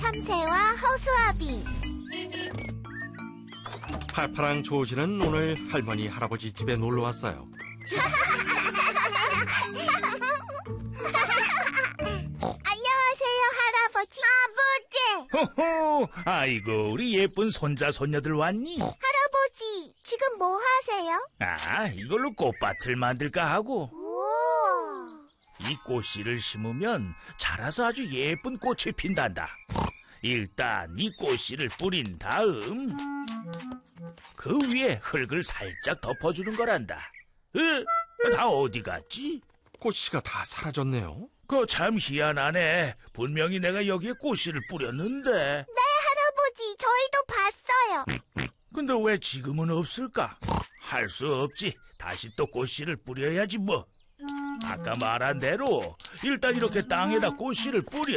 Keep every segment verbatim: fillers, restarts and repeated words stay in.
참새와 허수아비. 팔팔랑 조지는 오늘 할머니 할아버지 집에 놀러 왔어요. 안녕하세요, 할아버지. 아버지. 호호, 아이고 우리 예쁜 손자 손녀들 왔니? 할아버지, 지금 뭐 하세요? 아, 이걸로 꽃밭을 만들까 하고. 오. 이 꽃씨를 심으면 자라서 아주 예쁜 꽃이 핀단다. 일단 이 꽃씨를 뿌린 다음 그 위에 흙을 살짝 덮어주는 거란다. 으, 다 어디 갔지? 꽃씨가 다 사라졌네요. 그거 참 희한하네. 분명히 내가 여기에 꽃씨를 뿌렸는데. 네, 할아버지, 저희도 봤어요. 근데 왜 지금은 없을까? 할 수 없지. 다시 또 꽃씨를 뿌려야지 뭐. 아까 말한 대로 일단 이렇게 땅에다 꽃씨를 뿌려.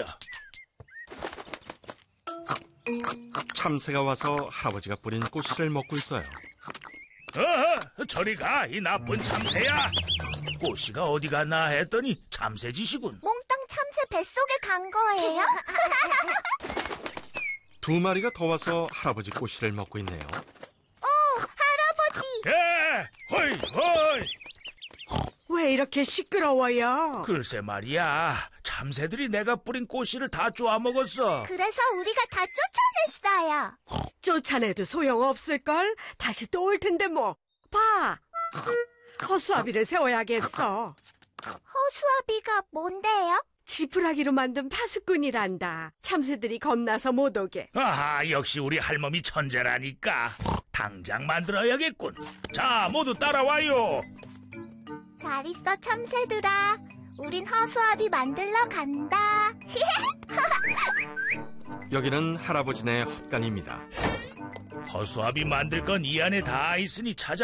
참새가 와서 할아버지가 뿌린 꽃씨를 먹고 있어요. 어허, 저리 가, 이 나쁜 참새야. 꽃씨가 어디 갔나 했더니 참새 짓이군. 몽땅 참새 뱃속에 간 거예요? 두 마리가 더 와서 할아버지 꽃씨를 먹고 있네요. 오, 할아버지. 에, 허이, 허이. 왜 이렇게 시끄러워요? 글쎄 말이야, 참새들이 내가 뿌린 꽃씨를 다 쪼아먹었어. 그래서 우리가 다 쫓아냈어요. 쫓아내도 소용없을걸? 다시 또 올 텐데 뭐. 봐! 허수아비를 세워야겠어. 허수아비가 뭔데요? 지푸라기로 만든 파수꾼이란다. 참새들이 겁나서 못 오게. 아하, 역시 우리 할멈이 천재라니까. 당장 만들어야겠군. 자, 모두 따라와요. 잘 있어, 참새들아. 우린 허수아비 만들러 간다. 여기는 할아버지네 헛간입니다. 허수아비 만들 건 이 안에 다 있으니 찾아